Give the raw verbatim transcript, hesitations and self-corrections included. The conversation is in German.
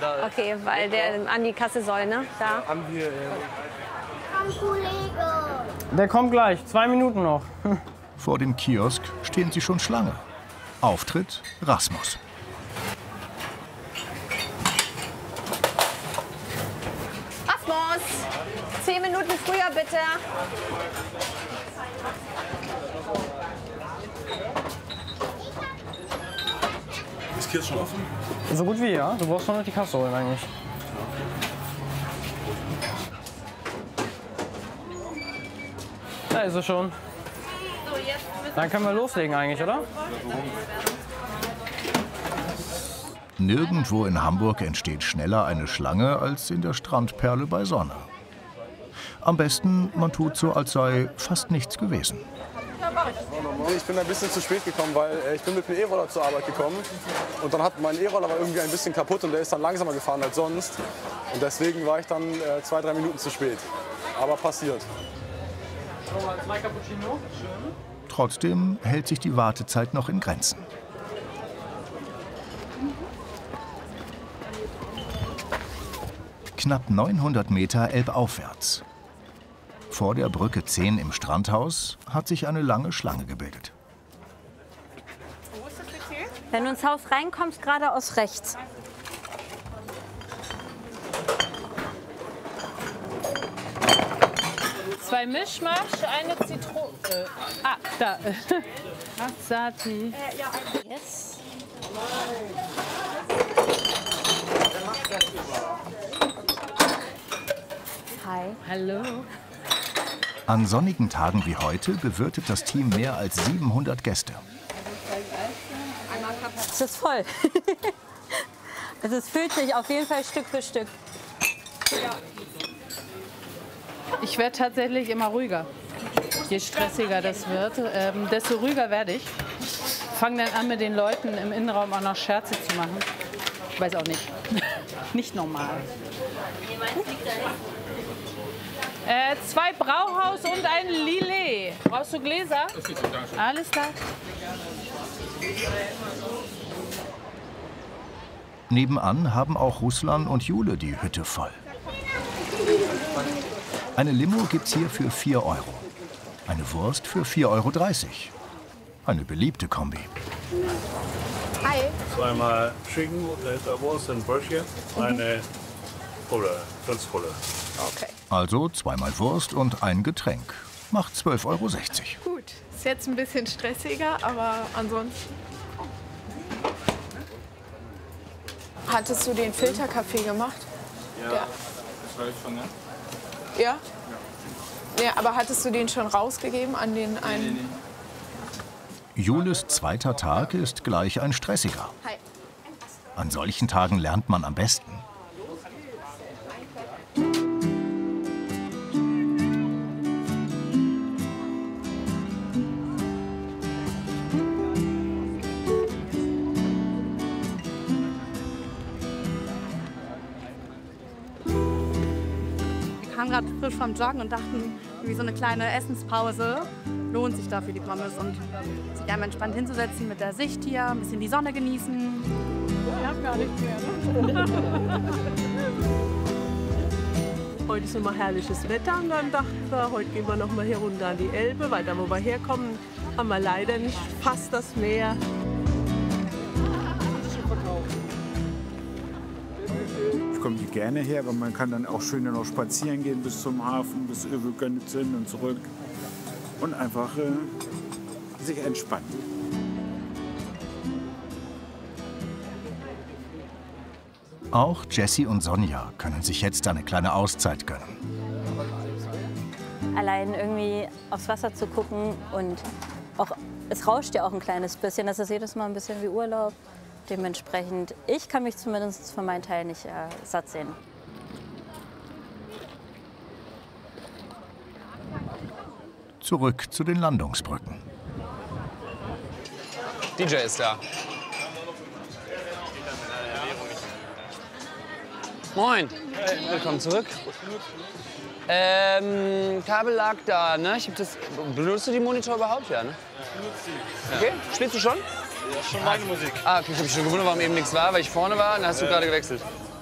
da. Okay, weil der an die Kasse soll, ne? Da. Haben wir. Äh Der kommt gleich, zwei Minuten noch. Vor dem Kiosk stehen sie schon Schlange. Auftritt Rasmus. Rasmus, zehn Minuten früher bitte. Ist Kiosk schon offen? So gut wie, ja. Du brauchst nur noch die Kasse holen eigentlich. Da ist er schon. Dann können wir loslegen eigentlich, oder? Nirgendwo in Hamburg entsteht schneller eine Schlange als in der Strandperle bei Sonne. Am besten, man tut so, als sei fast nichts gewesen. Ich bin ein bisschen zu spät gekommen, weil ich bin mit dem E-Roller zur Arbeit gekommen. Und dann hat mein E-Roller war irgendwie ein bisschen kaputt und der ist dann langsamer gefahren als sonst. Und deswegen war ich dann äh, zwei, drei Minuten zu spät. Aber passiert. Zwei Cappuccino. Trotzdem hält sich die Wartezeit noch in Grenzen. Knapp neunhundert Meter elbaufwärts. Vor der Brücke zehn im Strandhaus hat sich eine lange Schlange gebildet. Wenn du ins Haus reinkommst, geradeaus rechts. Zwei Mischmasch, eine Zitrone. Äh, ah, da. Asati. Yes. Hi. Hallo. An sonnigen Tagen wie heute bewirtet das Team mehr als siebenhundert Gäste. Es ist voll. Es ist, füllt sich auf jeden Fall Stück für Stück. Ich werde tatsächlich immer ruhiger. Je stressiger das wird, ähm, desto ruhiger werde ich. Fange dann an, mit den Leuten im Innenraum auch noch Scherze zu machen. Ich weiß auch nicht. Nicht normal. Äh, zwei Brauhaus und ein Lillet. Brauchst du Gläser? Alles klar. Nebenan haben auch Ruslan und Jule die Hütte voll. Eine Limo gibt's hier für vier Euro. Eine Wurst für vier Euro dreißig. Eine beliebte Kombi. Hi. Zweimal Schinken, Wurst und Brötchen, eine Pulle, Pulle. Okay. Also zweimal Wurst und ein Getränk. Macht zwölf Euro sechzig. Gut, ist jetzt ein bisschen stressiger, aber ansonsten. Hattest du den Filterkaffee gemacht? Ja, Ja. das war ich schon, ne? Ja? Ja, aber hattest du den schon rausgegeben an den einen? Nee, nee, nee. Jules zweiter Tag ist gleich ein stressiger. Hi. An solchen Tagen lernt man am besten. Wir kamen gerade frisch vom Joggen und dachten, wie so eine kleine Essenspause lohnt sich da für die Pommes und sich einmal entspannt hinzusetzen mit der Sicht hier, ein bisschen die Sonne genießen. Wir haben gar nichts mehr, ne? Heute ist immer herrliches Wetter und dann dachten wir, heute gehen wir noch mal hier runter an die Elbe, weil da, wo wir herkommen, haben wir leider nicht fast das Meer. Ich komme hier gerne her, weil man kann dann auch schön noch spazieren gehen bis zum Hafen, bis Övelgönnitzen und zurück und einfach äh, sich entspannen. Auch Jessie und Sonja können sich jetzt eine kleine Auszeit gönnen. Allein irgendwie aufs Wasser zu gucken und auch, es rauscht ja auch ein kleines bisschen. Das ist jedes Mal ein bisschen wie Urlaub. Dementsprechend, ich kann mich zumindest für meinen Teil nicht äh, satt sehen. Zurück zu den Landungsbrücken. D J ist da. Moin. Willkommen zurück. Ähm, Kabel lag da, ne? Ich hab das. Benutzt du die Monitor überhaupt? Ja, ne? Okay, spielst du schon? Ja, schon meine Musik. Ah, okay, ich hab mich schon gewundert, warum eben nichts war, weil ich vorne war, und dann hast du gerade gewechselt.